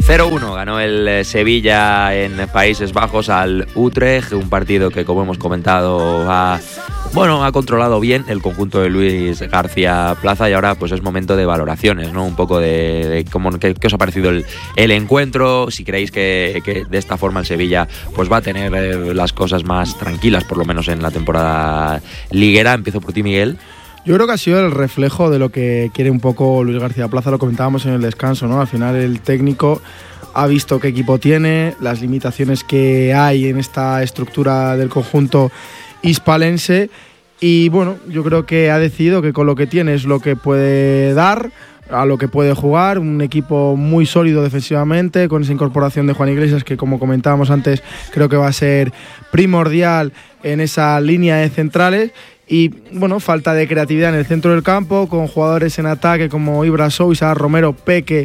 0-1 ganó el Sevilla en Países Bajos al Utrecht, un partido que, como hemos comentado, ha controlado bien el conjunto de Luis García Plaza, y ahora pues es momento de valoraciones, ¿no? Un poco de qué os ha parecido el encuentro, si creéis que de esta forma el Sevilla pues va a tener las cosas más tranquilas, por lo menos en la temporada liguera. Empiezo por ti, Miguel. Yo creo que ha sido el reflejo de lo que quiere un poco Luis García Plaza, lo comentábamos en el descanso, ¿no? Al final el técnico ha visto qué equipo tiene, las limitaciones que hay en esta estructura del conjunto hispalense, y bueno, yo creo que ha decidido que con lo que tiene es lo que puede dar, a lo que puede jugar, un equipo muy sólido defensivamente, con esa incorporación de Juan Iglesias que, como comentábamos antes, creo que va a ser primordial en esa línea de centrales. Y bueno, falta de creatividad en el centro del campo, con jugadores en ataque como Ibra Sousa, Romero, Peque,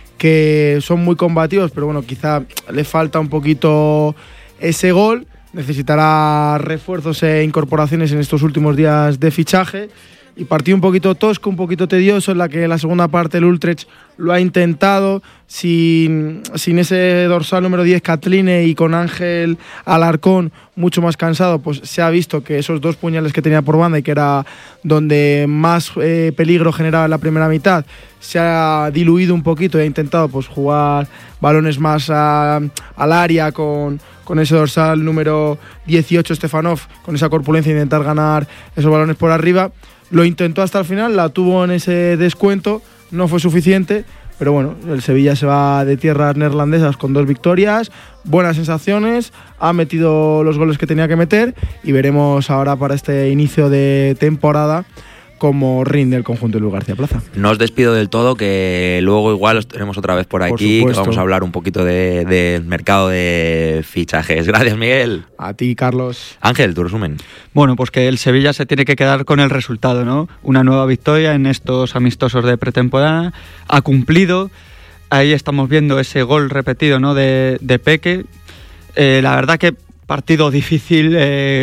que son muy combativos, pero bueno, quizá le falta un poquito ese gol. Necesitará refuerzos e incorporaciones en estos últimos días de fichaje. Y partido un poquito tosco, un poquito tedioso, en la que la segunda parte el Utrecht lo ha intentado sin ese dorsal número 10 Catline, y con Ángel Alarcón mucho más cansado, pues se ha visto que esos dos puñales que tenía por banda, y que era donde más peligro generaba en la primera mitad, se ha diluido un poquito y ha intentado pues jugar balones más al área con ese dorsal número 18 Stefanov, con esa corpulencia, intentar ganar esos balones por arriba. Lo intentó hasta el final, la tuvo en ese descuento, no fue suficiente, pero bueno, el Sevilla se va de tierras neerlandesas con 2 victorias, buenas sensaciones, ha metido los goles que tenía que meter, y veremos ahora para este inicio de temporada cómo rinde el conjunto de Luis García Plaza. No os despido del todo, que luego igual os tenemos otra vez por aquí, que vamos a hablar un poquito del mercado de fichajes. Gracias, Miguel. A ti, Carlos. Ángel, tu resumen. Bueno, pues que el Sevilla se tiene que quedar con el resultado, ¿no? Una nueva victoria en estos amistosos de pretemporada, ha cumplido. Ahí estamos viendo ese gol repetido, ¿no? de Peque. La verdad que partido difícil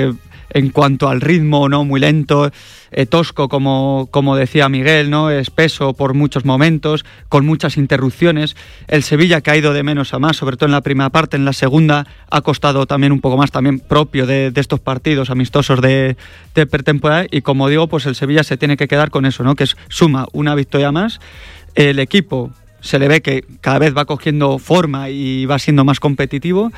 en cuanto al ritmo, ¿no? Muy lento, tosco, como decía Miguel, ¿no? Espeso por muchos momentos, con muchas interrupciones. El Sevilla, que ha ido de menos a más, sobre todo en la primera parte. En la segunda ha costado también un poco más, también propio de estos partidos amistosos de pretemporada. Y como digo, pues el Sevilla se tiene que quedar con eso, ¿no? Que suma una victoria más. El equipo se le ve que cada vez va cogiendo forma y va siendo más competitivo.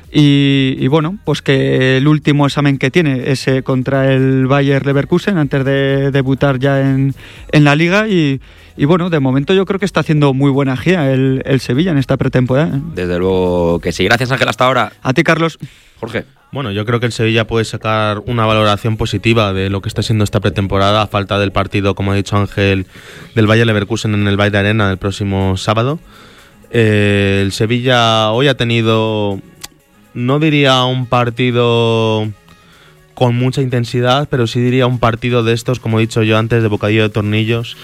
Y bueno, pues que el último examen que tiene es contra el Bayer Leverkusen, antes de debutar ya en la Liga. Y bueno, de momento yo creo que está haciendo muy buena gira el Sevilla en esta pretemporada. Desde luego que sí. Gracias, Ángel, hasta ahora. A ti, Carlos. Jorge. Bueno, yo creo que el Sevilla puede sacar una valoración positiva de lo que está siendo esta pretemporada, a falta del partido, como ha dicho Ángel, del Bayer Leverkusen en el Bayer Arena el próximo sábado. El Sevilla hoy ha tenido, no diría un partido con mucha intensidad, pero sí diría un partido de estos, como he dicho yo antes, de bocadillo de tornillos,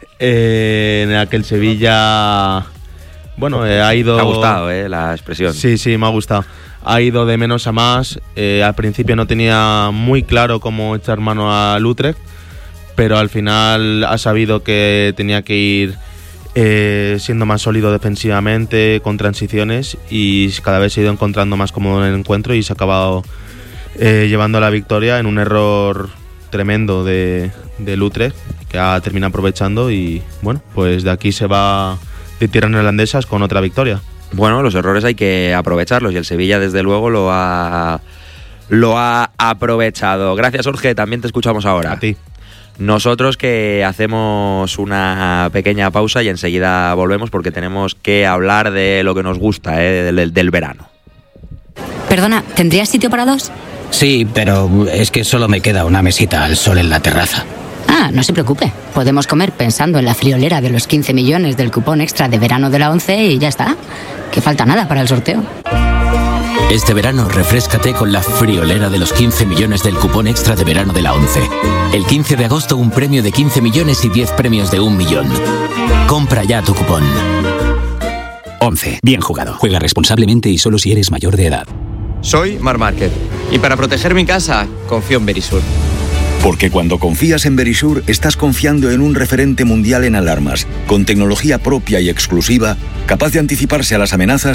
en el que el Sevilla, bueno, ha ido... Me ha gustado, la expresión. Sí, me ha gustado. Ha ido de menos a más. Al principio no tenía muy claro cómo echar mano al Utrecht, pero al final ha sabido que tenía que ir siendo más sólido defensivamente, con transiciones, y cada vez se ha ido encontrando más cómodo en el encuentro, y se ha acabado llevando a la victoria en un error tremendo del Utrecht, que ha terminado aprovechando, y bueno, pues de aquí se va de tierras neerlandesas con otra victoria. Bueno, los errores hay que aprovecharlos, y el Sevilla desde luego lo ha aprovechado. Gracias, Jorge, también te escuchamos ahora. A ti. Nosotros que hacemos una pequeña pausa y enseguida volvemos, porque tenemos que hablar de lo que nos gusta, del verano. Perdona, ¿tendrías sitio para 2? Sí, pero es que solo me queda una mesita al sol en la terraza. Ah, no se preocupe. Podemos comer pensando en la friolera de los 15 millones del cupón extra de verano de la 11 y ya está. Que falta nada para el sorteo. Este verano refréscate con la friolera de los 15 millones del cupón extra de verano de la 11. El 15 de agosto un premio de 15 millones y 10 premios de 1 millón. Compra ya tu cupón. 11. Bien jugado. Juega responsablemente y solo si eres mayor de edad. Soy Marc Márquez y para proteger mi casa confío en Verisur. Porque cuando confías en Verisure, estás confiando en un referente mundial en alarmas, con tecnología propia y exclusiva, capaz de anticiparse a las amenazas